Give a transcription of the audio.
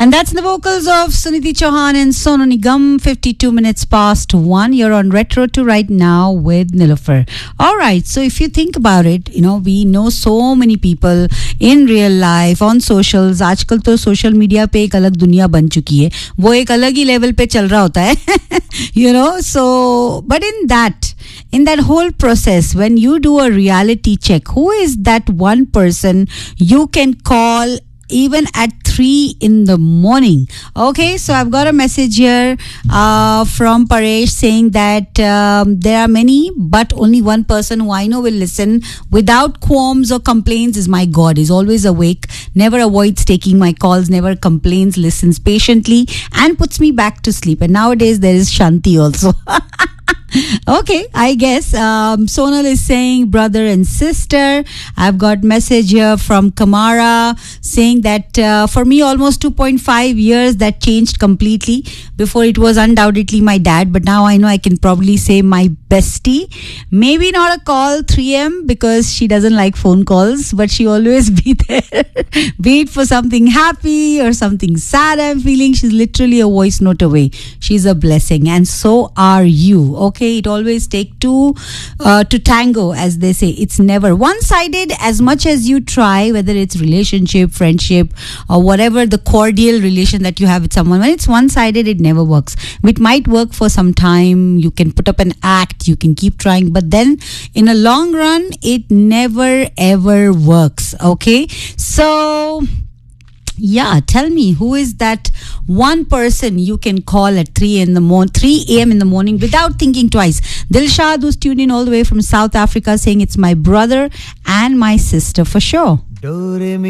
And that's the vocals of Suniti Chauhan and Sonu Nigam. 52 minutes past 1. You're on Retro to Right Now with Nilofer. All right. So if you think about it, we know so many people in real life, on socials. आजकल तो social media पे एक अलग दुनिया बन चुकी है. वो एक अलग ही level पे चल रहा होता है. So, but in that whole process, when you do a reality check, who is that one person you can call even at 3 in the morning? Okay, so I've got a message here from Paresh saying that there are many, but only one person who I know will listen without qualms or complaints is my God. He's always awake, never avoids taking my calls, never complains, listens patiently, and puts me back to sleep. And nowadays there is Shanti also. Okay, I guess Sonal is saying brother and sister. I've got message here from Kamara saying that for me almost 2.5 years that changed completely. Before it was undoubtedly my dad, but now I know I can probably say my bestie. Maybe not a call 3am because she doesn't like phone calls, but she always be there. Be it for something happy or something sad I'm feeling, she's literally a voice note away. She's a blessing, and so are you. Okay, it always take two to tango, as they say. It's never one-sided. As much as you try, whether it's relationship, friendship, or whatever the cordial relation that you have with someone, when it's one-sided, it never works. It might work for some time. You can put up an act, you can keep trying, but then in a long run, it never ever works. Okay, so yeah, tell me, who is that one person you can call at 3 a.m. in the morning without thinking twice? Dilshad, who's tuned in all the way from South Africa, saying it's my brother and my sister for sure.